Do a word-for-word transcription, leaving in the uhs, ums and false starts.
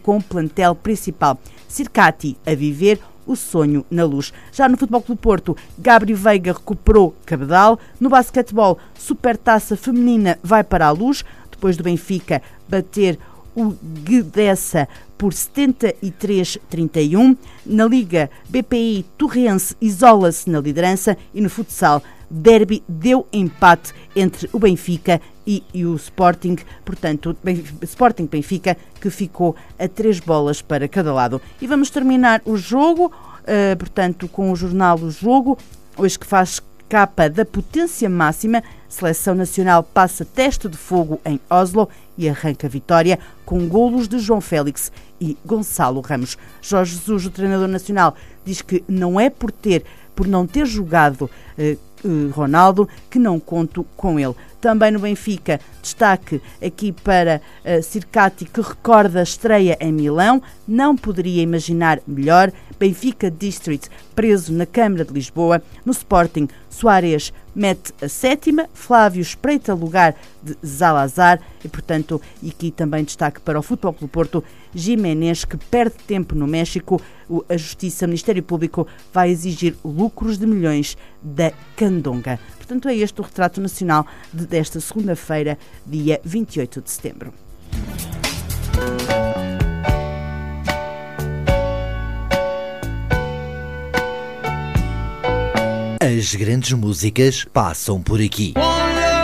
com o plantel principal. Circati a viver o sonho na luz. Já no Futebol Clube do Porto, Gabri Veiga recuperou Cabedal. No basquetebol, Supertaça Feminina vai para a luz, depois do Benfica bater o Guedessa por setenta e três a trinta e um. Na Liga, B P I Torrense isola-se na liderança e no futsal, derby deu empate entre o Benfica e, e o Sporting, portanto, Sporting Benfica, que ficou a três bolas para cada lado. E vamos terminar o jogo, uh, portanto, com o jornal O Jogo, hoje que faz capa da potência máxima. Seleção Nacional passa teste de fogo em Oslo e arranca a vitória com golos de João Félix e Gonçalo Ramos. Jorge Jesus, o treinador nacional, diz que não é por ter, por não ter jogado eh, Ronaldo que não conto com ele. Também no Benfica, destaque aqui para uh, Circati, que recorda a estreia em Milão. Não poderia imaginar melhor. Benfica District preso na Câmara de Lisboa. No Sporting, Soares mete a sétima. Flávio espreita lugar de Zalazar. E, portanto, e aqui também destaque para o Futebol Clube do Porto. Jiménez, que perde tempo no México. A Justiça, o Ministério Público, vai exigir lucros de milhões da Candonga. Portanto, é este o retrato nacional de, desta segunda-feira, dia vinte e oito de setembro. As grandes músicas passam por aqui.